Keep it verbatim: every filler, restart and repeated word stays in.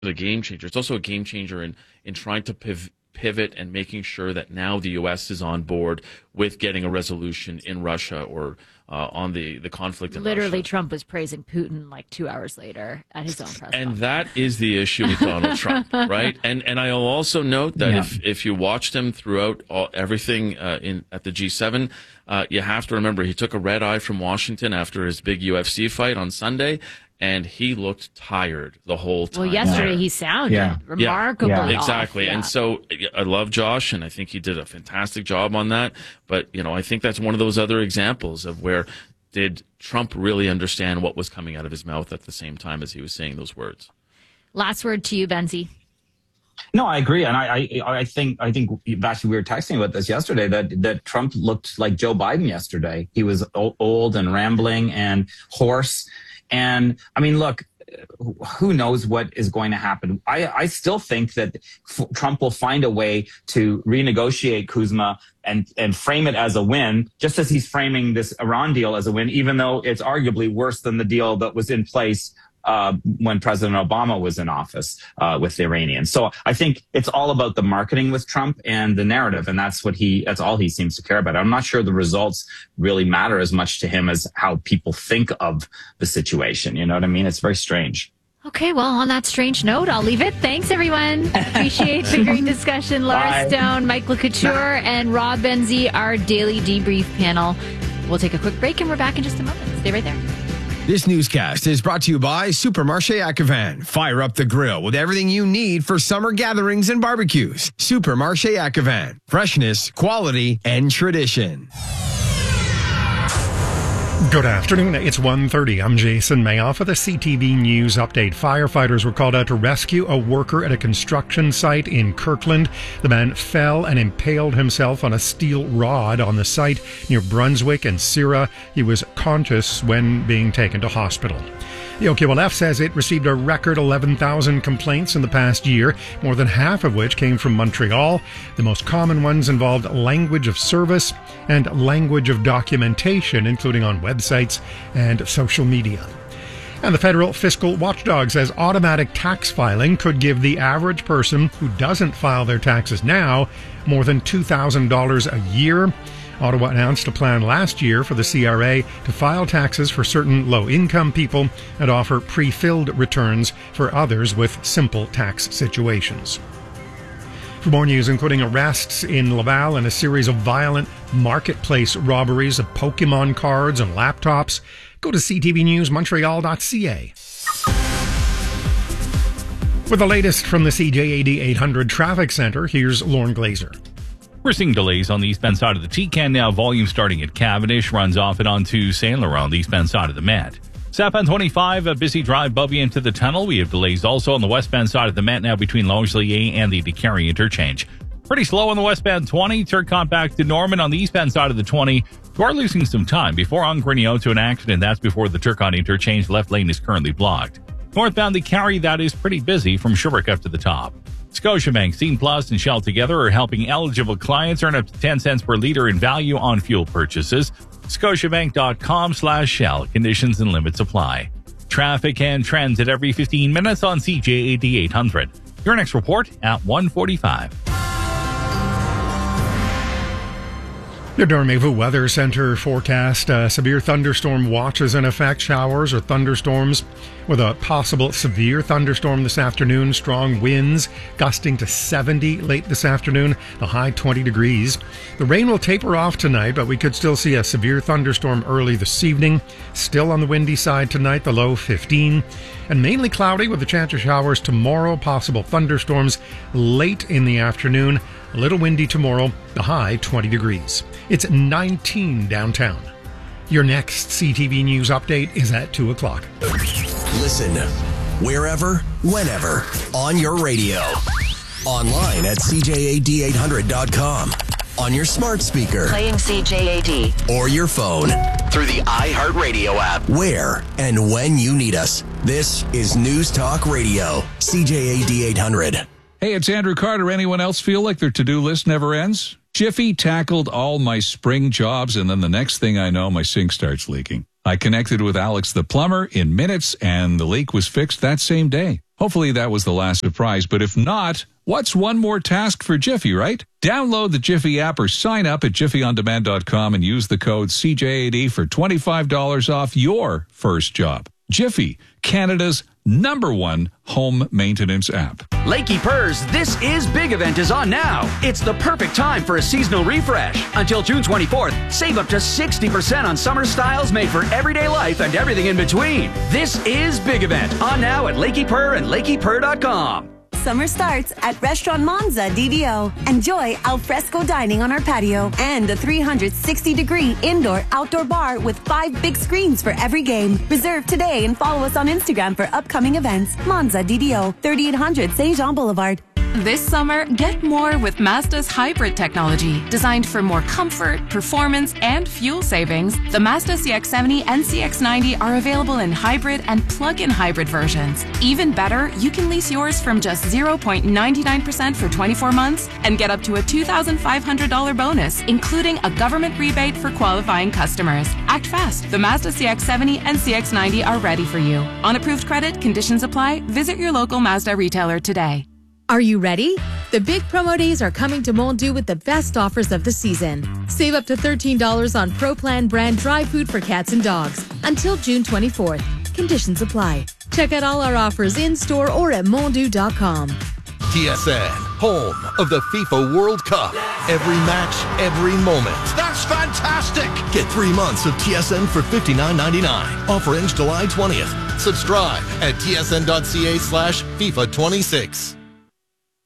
a game changer. It's also a game changer in, in trying to piv- pivot and making sure that now the U S is on board with getting a resolution in Russia or uh, on the, the conflict in Literally, Russia. Trump was praising Putin like two hours later at his own press And conference. that is the issue with Donald Trump, right? And and I'll also note that Yeah. if, if you watched him throughout all, everything uh, in at the G seven, uh, you have to remember he took a red eye from Washington after his big U F C fight on Sunday, and he looked tired the whole time. Well, yesterday there. he sounded Yeah. remarkably Yeah. off. Exactly. Yeah. And so I love Josh, and I think he did a fantastic job on that. But, you know, I think that's one of those other examples of where did Trump really understand what was coming out of his mouth at the same time as he was saying those words? Last word to you, Benzie. No, I agree, and I, I, I think, I think actually we were texting about this yesterday that that Trump looked like Joe Biden yesterday. He was old and rambling and hoarse, and I mean, look, who knows what is going to happen? I, I still think that f- Trump will find a way to renegotiate Kuzma and and frame it as a win, just as he's framing this Iran deal as a win, even though it's arguably worse than the deal that was in place Uh, when President Obama was in office uh, with the Iranians. So I think it's all about the marketing with Trump and the narrative, and that's what he, that's all he seems to care about. I'm not sure the results really matter as much to him as how people think of the situation. You know what I mean? It's very strange. Okay, well, on that strange note, I'll leave it. Thanks, everyone. Appreciate the great discussion. Laura Bye. Stone, Mike LeCouture, and Rob Benzie, our daily debrief panel. We'll take a quick break, and we're back in just a moment. Stay right there. This newscast is brought to you by Supermarché Acavan. Fire up the grill with everything you need for summer gatherings and barbecues. Supermarché Acavan. Freshness, quality, and tradition. Good afternoon. It's one thirty. I'm Jason Mayoff with a C T V News update. Firefighters were called out to rescue a worker at a construction site in Kirkland. The man fell and impaled himself on a steel rod on the site near Brunswick and Syrah. He was conscious when being taken to hospital. The O Q L F says it received a record eleven thousand complaints in the past year, more than half of which came from Montreal. The most common ones involved language of service and language of documentation, including on websites and social media. And the Federal Fiscal Watchdog says automatic tax filing could give the average person who doesn't file their taxes now more than two thousand dollars a year. Ottawa announced a plan last year for the C R A to file taxes for certain low-income people and offer pre-filled returns for others with simple tax situations. For more news, including arrests in Laval and a series of violent marketplace robberies of Pokemon cards and laptops, go to c t v news montreal dot c a. With the latest from the C J A D eight hundred Traffic Center, here's Lauren Glazer. We're seeing delays on the eastbound side of the T C A N now. Volume starting at Cavendish, runs off and onto Saint Laurent on the eastbound side of the Met. Southbound twenty-five, a busy drive above you into the tunnel. We have delays also on the westbound side of the Met now between Longley and the DeCarry interchange. Pretty slow on the westbound twenty. Turcot back to Norman on the eastbound side of the twenty. You are losing some time before on Grignot to an accident. That's before the Turcot interchange. Left lane is currently blocked. Northbound DeCarry, that is pretty busy from Sherbrooke up to the top. Scotiabank, Scene Plus, and Shell together are helping eligible clients earn up to ten cents per liter in value on fuel purchases. Scotiabank.com slash Shell. Conditions and limits apply. Traffic and transit every fifteen minutes on C J A D eight hundred. Your next report at one forty-five. The Dormevu Weather Center forecast uh, severe thunderstorm watches in effect, showers or thunderstorms with a possible severe thunderstorm this afternoon. Strong winds gusting to seventy late this afternoon, the high twenty degrees. The rain will taper off tonight, but we could still see a severe thunderstorm early this evening. Still on the windy side tonight, the low fifteen. And mainly cloudy with a chance of showers tomorrow, possible thunderstorms late in the afternoon. A little windy tomorrow, the high twenty degrees. It's nineteen downtown. Your next C T V News update is at two o'clock. Listen wherever, whenever, on your radio. Online at c j a d eight hundred dot com. On your smart speaker. Playing C J A D. Or your phone. Through the iHeartRadio app. Where and when you need us. This is News Talk Radio. C J A D eight hundred. Hey, it's Andrew Carter. Anyone else feel like their to-do list never ends? Jiffy tackled all my spring jobs, and then the next thing I know, my sink starts leaking. I connected with Alex the plumber in minutes, and the leak was fixed that same day. Hopefully that was the last surprise, but if not, what's one more task for Jiffy, right? Download the Jiffy app or sign up at jiffy on demand dot com and use the code C J A D for twenty-five dollars off your first job. Jiffy, Canada's number one home maintenance app. Lakey Purrs, This Is Big event is on now. It's the perfect time for a seasonal refresh. Until June twenty-fourth, save up to sixty percent on summer styles made for everyday life and everything in between. This is Big event on now at Lakey Purr and lakey purr dot com. Summer starts at Restaurant Monza D D O. Enjoy al fresco dining on our patio and a three hundred sixty degree indoor-outdoor bar with five big screens for every game. Reserve today and follow us on Instagram for upcoming events. Monza D D O, thirty-eight hundred Saint Jean Boulevard. This summer, get more with Mazda's hybrid technology. Designed for more comfort, performance, and fuel savings, the Mazda C X seventy and C X ninety are available in hybrid and plug-in hybrid versions. Even better, you can lease yours from just zero point nine nine percent for twenty-four months and get up to a two thousand five hundred dollars bonus, including a government rebate for qualifying customers. Act fast. The Mazda C X seventy and C X ninety are ready for you. On approved credit, conditions apply. Visit your local Mazda retailer today. Are you ready? The big promo days are coming to Mondu with the best offers of the season. Save up to thirteen dollars on ProPlan brand dry food for cats and dogs until June twenty-fourth. Conditions apply. Check out all our offers in-store or at mondu dot com. T S N, home of the FIFA World Cup. Every match, every moment. That's fantastic! Get three months of T S N for fifty-nine ninety-nine. Offer ends July twentieth. Subscribe at tsn dot c a slash FIFA twenty-six.